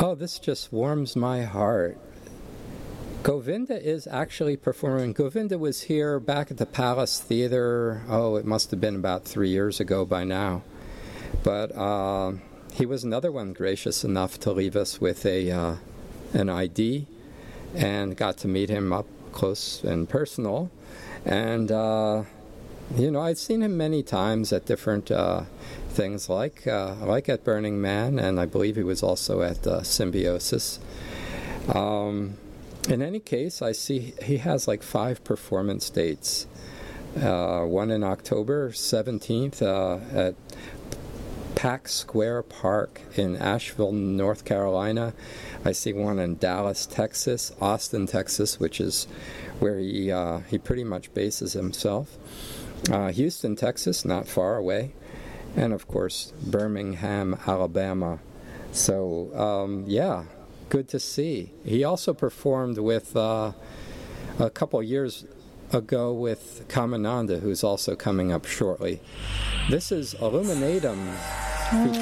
Oh, this just warms my heart. Govinda is actually performing. Govinda was here back at the Palace Theater, it must have been about 3 years ago by now. But he was another one gracious enough to leave us with an ID, and got to meet him up close and personal. And, I'd seen him many times at different things like at Burning Man, and I believe he was also at Symbiosis. In any case, I see he has like 5 performance dates. One in October 17th at Pack Square Park in Asheville, North Carolina. I see one in Dallas, Texas, Austin, Texas, which is where he pretty much bases himself. Houston, Texas, not far away. And, of course, Birmingham, Alabama. So, good to see. He also performed with a couple years ago with Kamananda, who's also coming up shortly. This is Illuminatum.